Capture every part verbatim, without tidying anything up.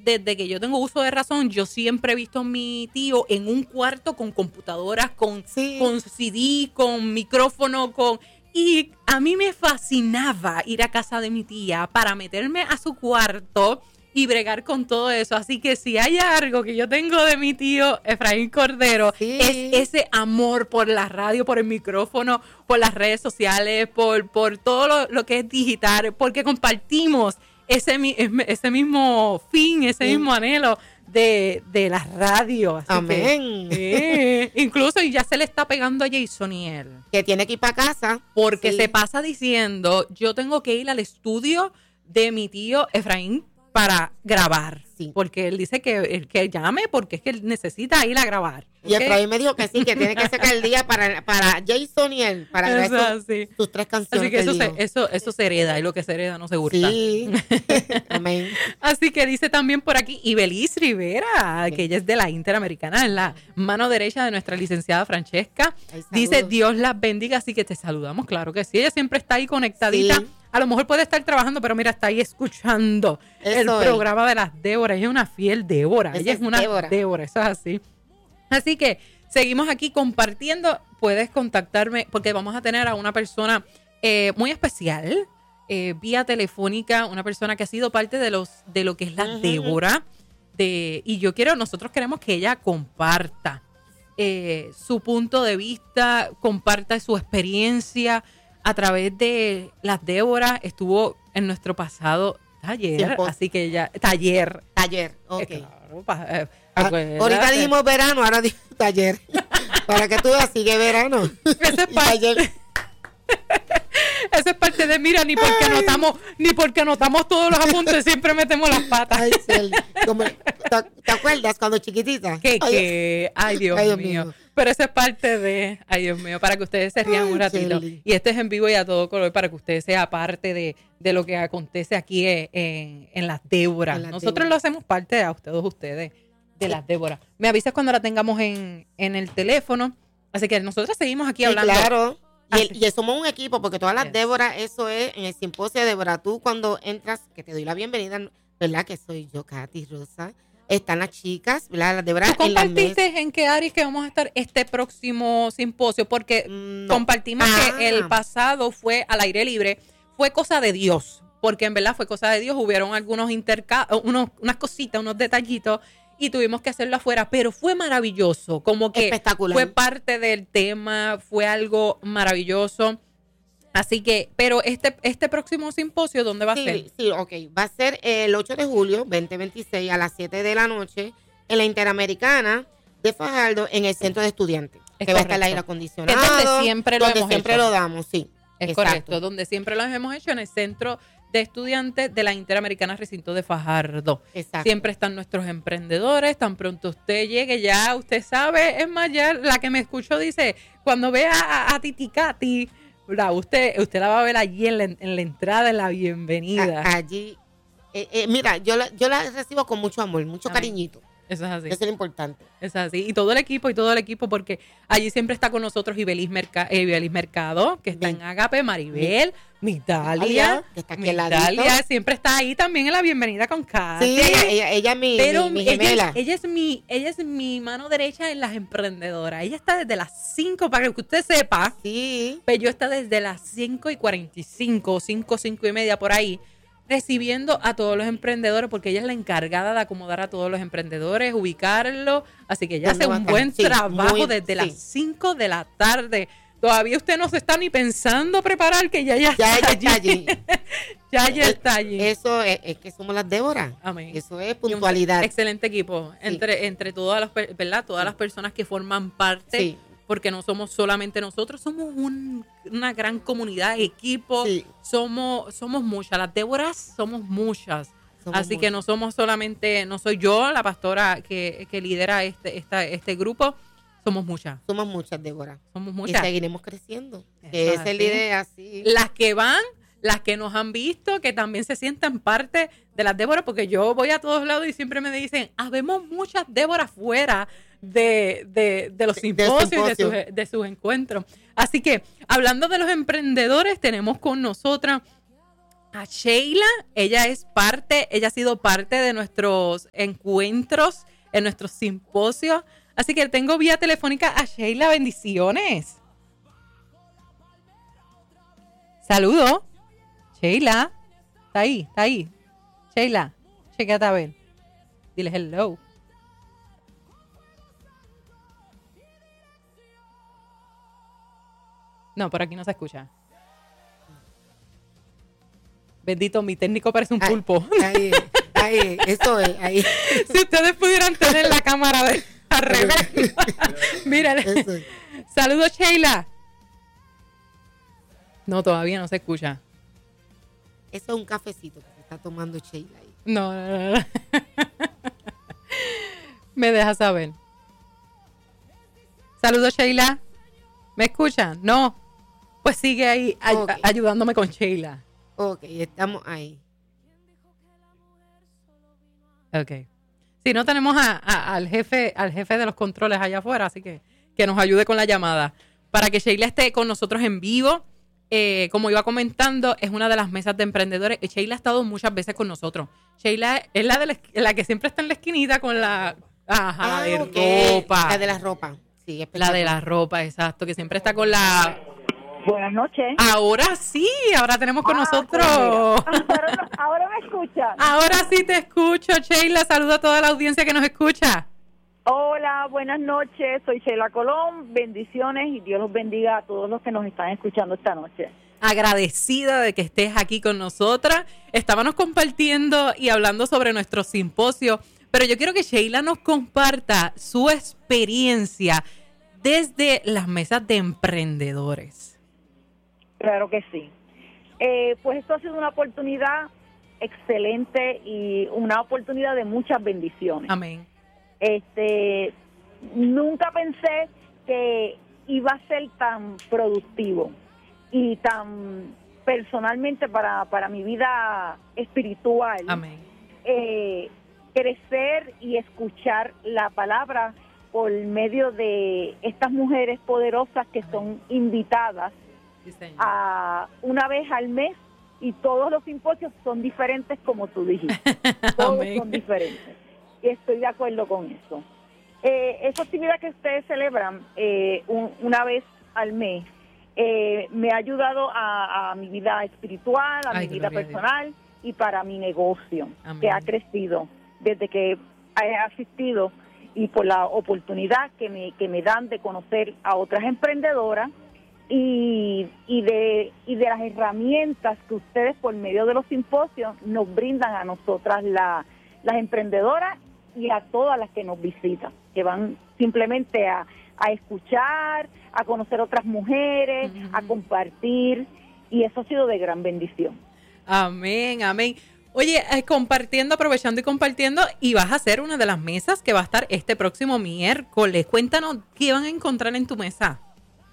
desde que yo tengo uso de razón, yo siempre he visto a mi tío en un cuarto con computadoras, con, sí. con C D, con micrófono, con... Y a mí me fascinaba ir a casa de mi tía para meterme a su cuarto y bregar con todo eso. Así que si hay algo que yo tengo de mi tío Efraín Cordero, sí. es ese amor por la radio, por el micrófono, por las redes sociales, por, por todo lo, lo que es digital, porque compartimos ese, ese mismo fin, ese sí. mismo anhelo de, de la radio. Así Amén. Que, eh, incluso ya se le está pegando a Jasoniel. Que tiene que ir para casa. Porque sí. se pasa diciendo, yo tengo que ir al estudio de mi tío Efraín para grabar, sí. porque él dice que, que llame porque es que él necesita ir a grabar. Y ¿okay? Efraín me dijo que sí, que tiene que sacar el día para, para Jasoniel, para grabar sus, sí. sus tres canciones. Así que, que eso, se, eso, eso se hereda y lo que se hereda no se hurta. Sí, amén. Así que dice también por aquí Ibeliz Rivera, sí. que ella es de la Interamericana, es la mano derecha de nuestra licenciada Francesca. Ay, dice, Dios las bendiga, así que te saludamos, claro que sí. Ella siempre está ahí conectadita. Sí. A lo mejor puede estar trabajando, pero mira, está ahí escuchando eso el es. programa de las Déboras. Ella es una fiel Débora. Esa ella es, es una Débora. Débora, eso es así. Así que seguimos aquí compartiendo. Puedes contactarme porque vamos a tener a una persona eh, muy especial, eh, vía telefónica, una persona que ha sido parte de los de lo que es la uh-huh. Débora. De, y yo quiero, nosotros queremos que ella comparta eh, su punto de vista, comparta su experiencia a través de las Déboras. Estuvo en nuestro pasado taller, Tiempo. así que ella, taller. Taller, ok. Eh, claro, pa, eh, ah, ahorita dijimos verano, ahora dijimos taller. Para que tú veas, sigue verano. Ese es parte, Eso es parte de, mira, ni porque anotamos, ni porque anotamos todos los apuntes, siempre metemos las patas. Ay, sí, como, ¿te, ¿te acuerdas cuando chiquitita? ¿Qué, qué? Ay, Dios, ay, Dios mío. mío. Pero eso es parte de, ay, Dios mío, para que ustedes se rían ay, un ratito. Chelly. Y esto es en vivo y a todo color para que ustedes sean parte de, de lo que acontece aquí en, en las Déboras. En las Nosotros Déboras. Lo hacemos parte de a ustedes, ustedes, de las Déboras. Me avisas cuando la tengamos en, en el teléfono. Así que nosotros seguimos aquí sí, hablando. Claro. Y, el, y somos un equipo, porque todas las yes. Déboras, eso es en el simposio de Débora. Tú cuando entras, que te doy la bienvenida, ¿verdad? Que soy yo, Katy Rosa. Están las chicas, ¿verdad? Las Déboras. ¿Tú compartiste en, en qué áreas que vamos a estar este próximo simposio? Porque no. compartimos ah. que el pasado fue al aire libre. Fue cosa de Dios, porque en verdad fue cosa de Dios. Hubieron algunos intercambios, unos, unas cositas, unos detallitos. Y tuvimos que hacerlo afuera, pero fue maravilloso, como que espectacular. Fue parte del tema, fue algo maravilloso. Así que, pero este este próximo simposio, ¿dónde va sí, a ser? Sí, ok, va a ser el ocho de julio, veinte veintiséis, a las siete de la noche, en la Interamericana de Fajardo, en el Centro de Estudiantes. Es que correcto. va a estar el aire acondicionado. Es donde siempre lo donde hemos siempre hecho. lo damos, sí. Es exacto. correcto, donde siempre lo hemos hecho, en el Centro de Estudiantes de la Interamericana Recinto de Fajardo. Exacto. Siempre están nuestros emprendedores, tan pronto usted llegue, ya usted sabe, es más, ya la que me escuchó dice, cuando vea a, a Titi Katy, usted, usted la va a ver allí en la, en la entrada, en la bienvenida. A, allí, eh, eh, mira, yo la, yo la recibo con mucho amor, mucho Amén. Cariñito. Eso es así. Eso es lo importante. Eso es así. Y todo el equipo, y todo el equipo, porque allí siempre está con nosotros Ibeliz, Merca, eh, Ibeliz Mercado, que está Bien. en Agape, Maribel, Mitalia, que está aquí Mitalia, siempre está ahí también en la bienvenida con Katy. Sí, ella, ella es mi, Pero mi, mi gemela. Ella, ella, es mi, ella es mi mano derecha en las emprendedoras. Ella está desde las cinco, para que usted sepa. Sí. Pero yo está desde las cinco y cuarenta y cinco, cinco, cinco y media por ahí, recibiendo a todos los emprendedores, porque ella es la encargada de acomodar a todos los emprendedores, ubicarlos. Así que ella hace un buen sí, trabajo muy, desde sí. las cinco de la tarde. Todavía usted no se está ni pensando preparar, que ya, ya, ya está, está allí. ya, ya está allí. Eso es, es que somos las Déboras. Amén. Eso es puntualidad. Excelente equipo. Sí. Entre, entre todas las, ¿verdad? Todas sí. las personas que forman parte. Sí. Porque no somos solamente nosotros, somos un, una gran comunidad, equipo, sí. somos somos muchas, las Déboras somos muchas, somos así muchas. Que no somos solamente, no soy yo la pastora que, que lidera este esta, este grupo, somos muchas. Somos muchas, Débora. Somos muchas. Y seguiremos creciendo, que esa es la idea. Sí. Las que van, las que nos han visto, que también se sientan parte de las Déboras, porque yo voy a todos lados y siempre me dicen, habemos muchas Déboras fuera de, de, de los simposios y de sus, de sus encuentros. Así que, hablando de los emprendedores, tenemos con nosotras a Sheila. Ella es parte, ella ha sido parte de nuestros encuentros, en nuestros simposios. Así que tengo vía telefónica a Sheila. Bendiciones. Saludos. Sheila. Está ahí, está ahí. Sheila, chequéate a ver. Dile hello. No, por aquí no se escucha. Bendito, mi técnico parece un ahí, pulpo. Ahí, ahí, eso es, ahí. Si ustedes pudieran tener la cámara de al revés. Miren. Saludos, Sheila. No, todavía no se escucha. Eso es un cafecito que se está tomando Sheila ahí. No, no, no, no. Me deja saber. Saludos, Sheila. ¿Me escuchan? No. Pues sigue ahí ay- okay. ayudándome con Sheila. Ok, estamos ahí. Ok. Si no tenemos a, a, al jefe, al jefe de los controles allá afuera, así que que nos ayude con la llamada. Para que Sheila esté con nosotros en vivo. Eh, como iba comentando, es una de las mesas de emprendedores. Sheila ha estado muchas veces con nosotros. Sheila es la de la, la que siempre está en la esquinita con la, ajá, ah, la de okay. ropa. La de la ropa. Sí, la de la ropa, exacto, que siempre está con la... Buenas noches. Ahora sí, ahora tenemos con ah, nosotros. Ahora, ahora me escuchan. Ahora sí te escucho, Sheila. Saluda a toda la audiencia que nos escucha. Hola, buenas noches. Soy Sheila Colón. Bendiciones y Dios los bendiga a todos los que nos están escuchando esta noche. Agradecida de que estés aquí con nosotras. Estábamos compartiendo y hablando sobre nuestro simposio, pero yo quiero que Sheila nos comparta su experiencia desde las mesas de emprendedores. Claro que sí. Eh, pues esto ha sido una oportunidad excelente y una oportunidad de muchas bendiciones. Amén. Este, nunca pensé que iba a ser tan productivo y tan personalmente para, para mi vida espiritual. Amén. Eh, crecer y escuchar la palabra por medio de estas mujeres poderosas que Amén. Son invitadas sí, a una vez al mes, y todos los simposios son diferentes, como tú dijiste. Todos Amén. Son diferentes. Y estoy de acuerdo con eso. Eh, esa actividad que ustedes celebran eh, un, una vez al mes eh, me ha ayudado a, a mi vida espiritual, a Ay, mi vida personal y para mi negocio, Amén. Que ha crecido desde que he asistido y por la oportunidad que me, que me dan de conocer a otras emprendedoras y, y, de, y de las herramientas que ustedes por medio de los simposios nos brindan a nosotras la, las emprendedoras y a todas las que nos visitan, que van simplemente a, a escuchar, a conocer otras mujeres, uh-huh. a compartir, y eso ha sido de gran bendición. Amén, amén. Oye, eh, compartiendo, aprovechando y compartiendo, y vas a hacer una de las mesas que va a estar este próximo miércoles. Cuéntanos, ¿qué van a encontrar en tu mesa?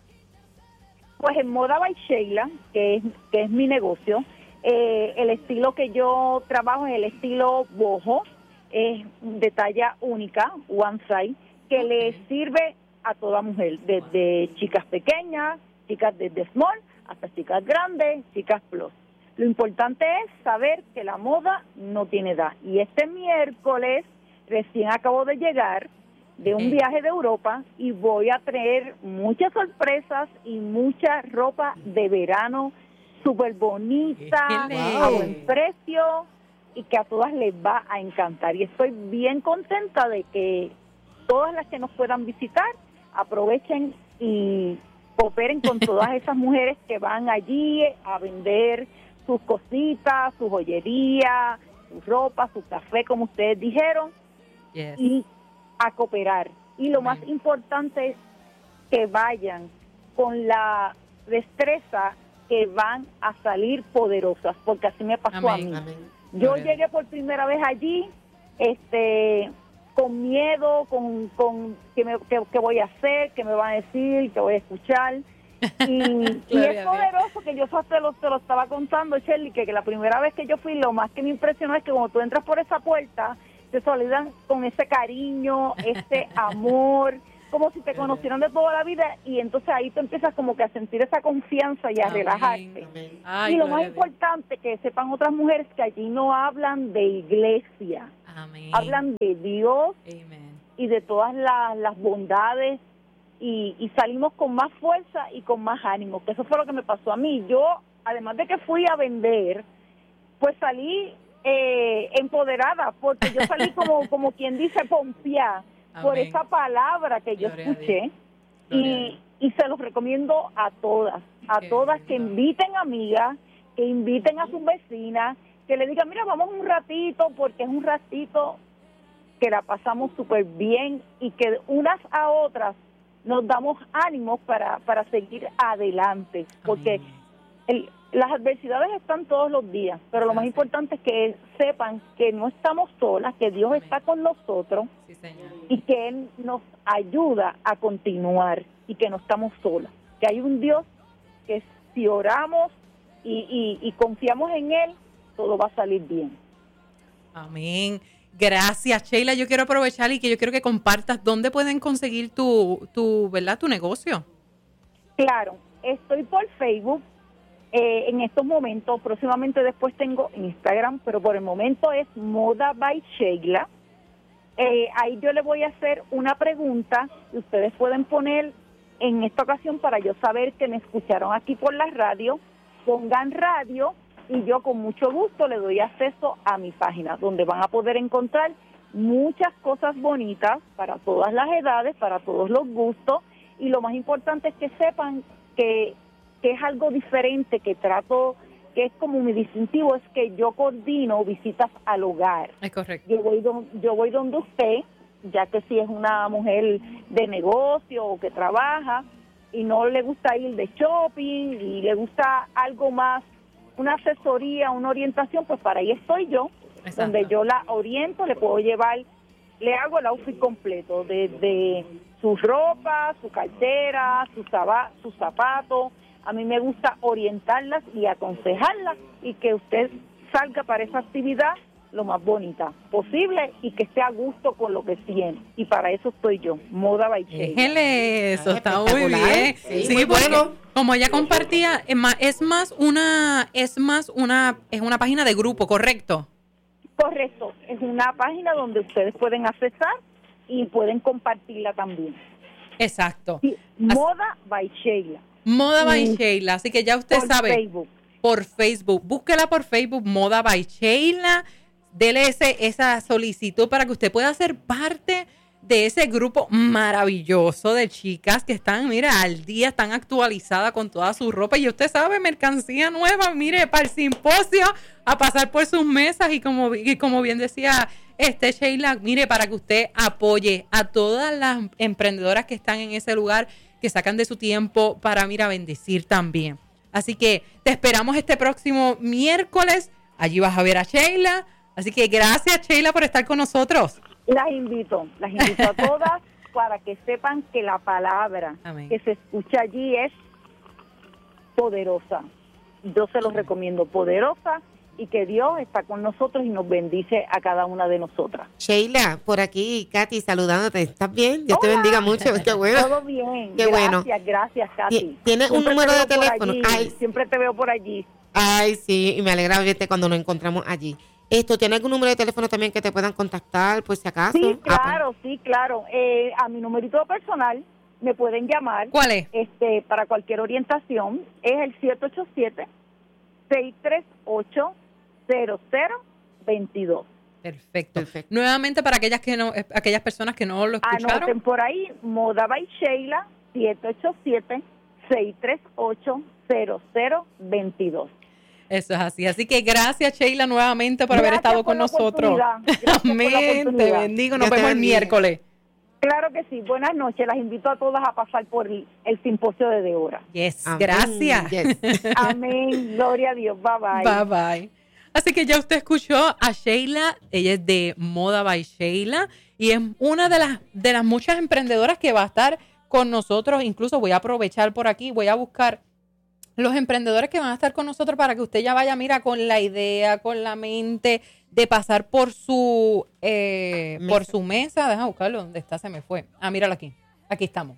Pues en Moda by Sheila, que es, que es mi negocio, eh, el estilo que yo trabajo es el estilo boho, es de talla única, one size, que okay. le sirve a toda mujer, desde chicas pequeñas, chicas desde small, hasta chicas grandes, chicas plus. Lo importante es saber que la moda no tiene edad. Y este miércoles recién acabo de llegar de un viaje de Europa y voy a traer muchas sorpresas y mucha ropa de verano súper bonita, a buen precio, y que a todas les va a encantar. Y estoy bien contenta de que todas las que nos puedan visitar aprovechen y cooperen con todas esas mujeres que van allí a vender sus cositas, su joyería, su ropa, su café, como ustedes dijeron, yes. y a cooperar. Y lo Amén. Más importante es que vayan con la destreza que van a salir poderosas, porque así me pasó Amén. A mí. Amén. Yo Amén. Llegué por primera vez allí, este, con miedo, con, con qué me, qué, qué voy a hacer, qué me van a decir, qué voy a escuchar. Y, y es poderoso, que yo te lo, te lo estaba contando, Shirley, que, que la primera vez que yo fui, lo más que me impresionó es que cuando tú entras por esa puerta, te saludan con ese cariño, ese amor, como si te conocieran de toda la vida, y entonces ahí tú empiezas como que a sentir esa confianza y a Amén, relajarte. amén. Ay, y lo más gloria a Dios. importante que sepan otras mujeres que allí no hablan de iglesia, Amén. hablan de Dios Amén. y de todas las, las bondades, y, y salimos con más fuerza y con más ánimo, que eso fue lo que me pasó a mí. Yo, además de que fui a vender, pues salí eh, empoderada, porque yo salí como, como quien dice, pompeada por Amén. esa palabra que yo Gloria a escuché, Dios. Gloria a y, Dios. y se los recomiendo a todas, a Qué todas que lindo. inviten amigas, que inviten a sus vecinas, que le digan, mira, vamos un ratito, porque es un ratito que la pasamos súper bien y que unas a otras nos damos ánimos para, para seguir adelante, porque Amén. el, las adversidades están todos los días, pero lo más Así. importante es que sepan que no estamos solas, que Dios Amén. está con nosotros Sí, Señor. y que Él nos ayuda a continuar y que no estamos solas, que hay un Dios que si oramos y, y, y confiamos en Él, todo va a salir bien. Amén. Gracias, Sheila. Yo quiero aprovechar y que yo quiero que compartas dónde pueden conseguir tu, tu, ¿verdad? Tu negocio. Claro, estoy por Facebook eh, en estos momentos, próximamente después tengo Instagram, pero por el momento es Moda by Sheila. Eh, ahí yo le voy a hacer una pregunta que ustedes pueden poner en esta ocasión para yo saber que me escucharon aquí por la radio. Pongan radio y yo con mucho gusto le doy acceso a mi página, donde van a poder encontrar muchas cosas bonitas para todas las edades, para todos los gustos, y lo más importante es que sepan que, que es algo diferente, que trato, que es como mi distintivo, es que yo coordino visitas al hogar. Es correcto. Yo voy, don, yo voy donde usted, ya que si es una mujer de negocio o que trabaja y no le gusta ir de shopping y le gusta algo más, una asesoría, una orientación, pues para ahí estoy yo, Exacto. donde yo la oriento, le puedo llevar, le hago el outfit completo, desde su ropa, su cartera, sus zapa- sus zapatos. A mí me gusta orientarlas y aconsejarlas y que usted salga para esa actividad lo más bonita posible y que esté a gusto con lo que tiene. Y para eso estoy yo, Moda by Sheila. Déjele, eso Ah, está muy espectacular. bien. Sí, Sí, muy porque bueno. como ella compartía, es más, es más una, es más una, es una página de grupo, ¿correcto? Correcto, es una página donde ustedes pueden accesar y pueden compartirla también. Exacto. Sí, Moda by Sheila. Moda by Mm. Sheila, así que ya usted Por sabe. Facebook. Por Facebook, búsquela por Facebook, Moda by Sheila, dele ese, esa solicitud para que usted pueda ser parte de ese grupo maravilloso de chicas que están, mira, al día, están actualizadas con toda su ropa y usted sabe, mercancía nueva, mire, para el simposio, a pasar por sus mesas y como, y como bien decía este Sheila, mire, para que usted apoye a todas las emprendedoras que están en ese lugar, que sacan de su tiempo para, mira, bendecir también. Así que te esperamos este próximo miércoles. Allí vas a ver a Sheila. Así que gracias, Sheila, por estar con nosotros. Las invito, las invito a todas para que sepan que la palabra Amén. que se escucha allí es poderosa. Yo se los recomiendo, poderosa, y que Dios está con nosotros y nos bendice a cada una de nosotras. Sheila, por aquí, Katy, saludándote. ¿Estás bien? Dios te Hola. bendiga mucho. Qué bueno. Todo bien. Qué bueno. Gracias, gracias, Katy. ¿Tienes un Siempre número te de veo por teléfono? allí, Ay. Siempre te veo por allí. Ay, sí, y me alegra verte cuando nos encontramos allí. Esto, ¿tiene algún número de teléfono también que te puedan contactar, por si acaso? Sí, Ah, claro, sí, claro. Eh, a mi numerito personal me pueden llamar. ¿Cuál es? Este, para cualquier orientación es el siete ocho siete, seis tres ocho, cero cero dos dos. Perfecto. Perfecto. Nuevamente, para aquellas que no, eh, aquellas personas que no lo escucharon. Anoten por ahí, Moda by Sheila, siete ocho siete, seis tres ocho, cero cero dos dos. Eso es así. Así que gracias, Sheila, nuevamente por haber Gracias estado por con la nosotros. oportunidad. Gracias por la Amén. Te oportunidad. bendigo. Nos Dios te vemos el bendiga. miércoles. Claro que sí. Buenas noches. Las invito a todas a pasar por el, el simposio de Débora. Yes. amén. Gracias. Yes. Amén. Gloria a Dios. Bye bye. Bye bye. Así que ya usted escuchó a Sheila, ella es de Moda by Sheila y es una de las, de las muchas emprendedoras que va a estar con nosotros. Incluso voy a aprovechar por aquí, voy a buscar los emprendedores que van a estar con nosotros para que usted ya vaya, mira, con la idea, con la mente de pasar por su, eh, Mesa. por su mesa. Deja buscarlo, ¿dónde está? Se me fue. Ah, míralo aquí. Aquí estamos.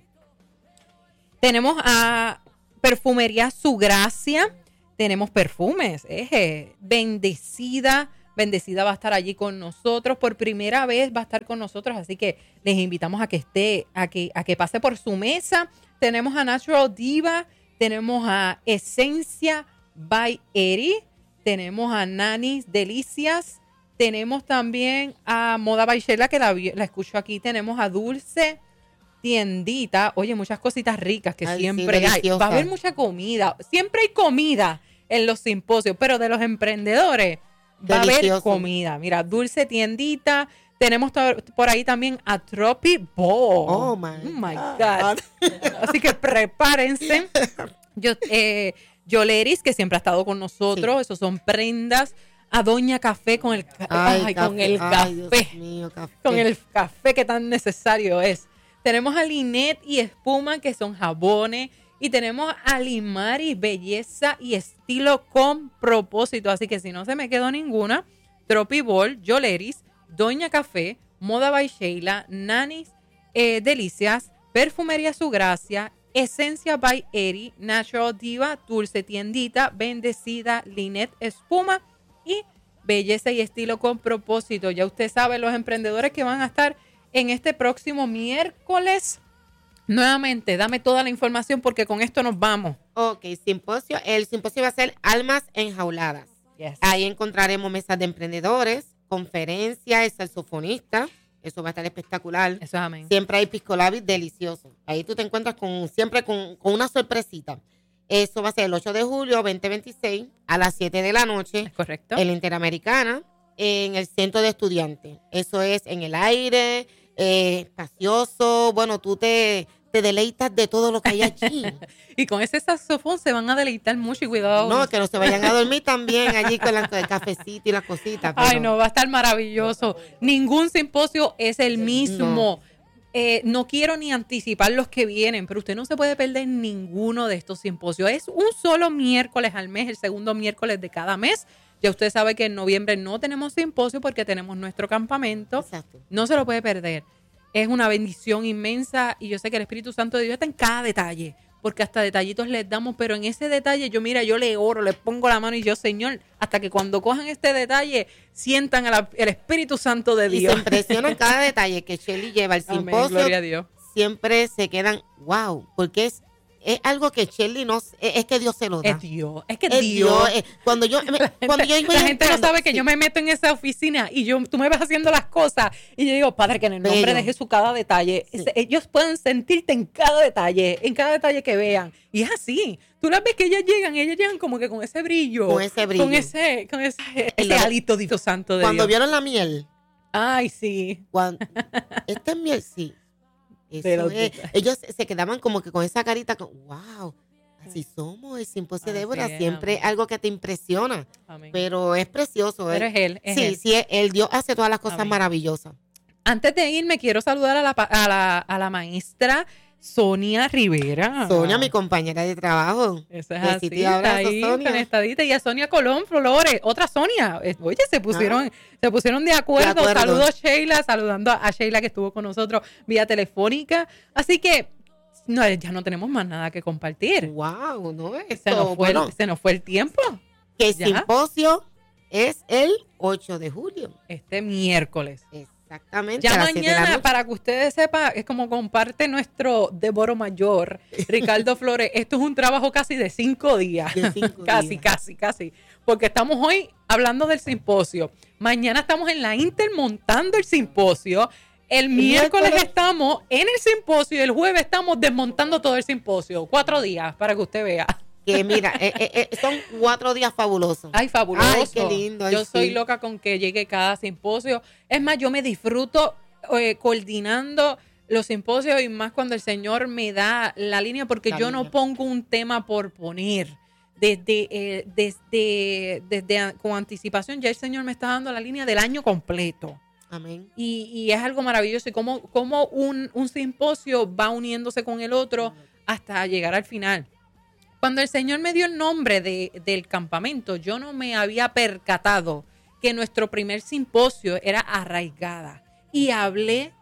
Tenemos a Perfumería Su Gracia. Tenemos perfumes. Eh, bendecida. Bendecida va a estar allí con nosotros. Por primera vez va a estar con nosotros. Así que les invitamos a que esté, a que, a que pase por su mesa. Tenemos a Natural Diva. Tenemos a Esencia by Eri. Tenemos a Nanis Delicias. Tenemos también a Moda by Sheila, que la, la escucho aquí. Tenemos a Dulce Tiendita. Oye, muchas cositas ricas que Ay, siempre sí, hay. Va a haber mucha comida. Siempre hay comida en los simposios, pero de los emprendedores va delicioso. A haber comida. Mira, Dulce Tiendita. Tenemos por ahí también a Tropi Bowl. Oh, my, oh my God. Así que prepárense. Yo, eh, Yoleris, que siempre ha estado con nosotros. Sí. Esos son prendas. A Doña Café con el, ay, ay, café. Con el ay, café. Dios mío, café. Con el café que tan necesario es. Tenemos a Linet y Espuma, que son jabones. Y tenemos a Limari, belleza y estilo con propósito. Así que si no se me quedó ninguna, Tropi Bowl, Yoleris, Doña Café, Moda by Sheila, Nanis eh, Delicias, Perfumería Su Gracia, Esencia by Eri, Natural Diva, Dulce Tiendita, Bendecida, Linet Espuma y Belleza y Estilo con Propósito. Ya usted sabe, los emprendedores que van a estar en este próximo miércoles. Nuevamente, dame toda la información porque con esto nos vamos. Ok, simposio. El simposio va a ser Almas Enjauladas. Yes. Ahí encontraremos mesas de emprendedores, conferencias, el saxofonista. Eso va a estar espectacular. Eso es amén. Siempre hay pisco labis delicioso. Ahí tú te encuentras con siempre con, con una sorpresita. Eso va a ser el ocho de julio veinte veintiséis a las siete de la noche. Es correcto. En la Interamericana, en el Centro de Estudiantes. Eso es en el aire, eh, espacioso. Bueno, tú te, te deleitas de todo lo que hay allí. Y con ese saxofón se van a deleitar mucho y cuidado. No, que no se vayan a dormir también allí con la, el cafecito y las cositas. Pero... Ay, no, va a estar maravilloso. Ningún simposio es el mismo. No. Eh, no quiero ni anticipar los que vienen, pero usted no se puede perder ninguno de estos simposios. Es un solo miércoles al mes, el segundo miércoles de cada mes. Ya usted sabe que en noviembre no tenemos simposio porque tenemos nuestro campamento. Exacto. No se lo puede perder. Es una bendición inmensa y yo sé que el Espíritu Santo de Dios está en cada detalle, porque hasta detallitos les damos, pero en ese detalle yo, mira, yo le oro, le pongo la mano y yo, Señor, hasta que cuando cojan este detalle, sientan el, el Espíritu Santo de Dios. Y se impresionan cada detalle que Shelly lleva al simposio. Amén, gloria a Dios. Siempre se quedan, wow, porque es, es algo que Shelly no, es, es que Dios se lo da. Es Dios, es que es Dios. Dios es, cuando yo, me, la cuando gente, yo voy la gente no sabe que sí. yo me meto en esa oficina y yo, tú me vas haciendo las cosas y yo digo, Padre, que en el nombre Bello. de Jesús cada detalle, Sí. es, ellos pueden sentirte en cada detalle, en cada detalle que vean. Y es así. Tú las ves que ellas llegan, ellas llegan como que con ese brillo. Con ese brillo. Con ese, con ese, ese lo, hálito Dios Santo de Cuando Dios. vieron la miel. Ay, sí. Cuando, esta es miel, sí. Eso Pero, es, ellos se quedaban como que con esa carita, wow. Así somos, el simposio de Débora, es, siempre amén. Algo que te impresiona, Amén. pero es precioso. Pero él, es él, es sí, él. sí, el Dios hace todas las cosas Amén. maravillosas. Antes de irme, quiero saludar a la, a la, a la maestra Sonia Rivera. Sonia, mi compañera de trabajo. Eso es Besito así, y abrazo, está ahí, Sonia. conectadita. Y a Sonia Colón Flores, otra Sonia. Oye, se pusieron, Ah. se pusieron de acuerdo. De acuerdo. Saludos a Sheila, saludando a Sheila que estuvo con nosotros vía telefónica. Así que no, ya no tenemos más nada que compartir. Wow, ¿no es? Se nos, fue Bueno, el, se nos fue el tiempo. que el ya. simposio es el ocho de julio. Este miércoles. Exactamente. Ya a las siete de la mañana, noche. para que ustedes sepan, es como comparte nuestro Devoro Mayor, Ricardo Flores. Esto es un trabajo casi de cinco días. De cinco casi, días. casi, casi. Porque estamos hoy hablando del simposio. Mañana estamos en la Inter montando el simposio. El miércoles, miércoles estamos en el simposio y el jueves estamos desmontando todo el simposio. Cuatro días para que usted vea. Que mira, eh, eh, eh, son cuatro días fabulosos. Ay, fabuloso. Ay, qué lindo. Ay, yo soy sí. loca con que llegue cada simposio. Es más, yo me disfruto eh, coordinando los simposios y más cuando el Señor me da la línea, porque La yo línea. no pongo un tema por poner. Desde, eh, desde, desde con anticipación, ya el Señor me está dando la línea del año completo. Amén. Y, y es algo maravilloso. Y cómo, cómo un, un simposio va uniéndose con el otro hasta llegar al final. Cuando el Señor me dio el nombre de, del campamento, yo no me había percatado que nuestro primer simposio era arraigada. Y hablé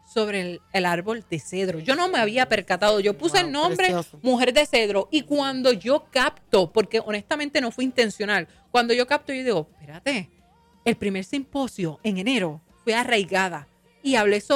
sobre el, el árbol de cedro. Yo no me había percatado. Yo puse Wow, el nombre precioso. Mujer de Cedro y cuando yo capto, porque honestamente no fue intencional, cuando yo capto yo digo, espérate, el primer simposio en enero fue arraigada y hablé sobre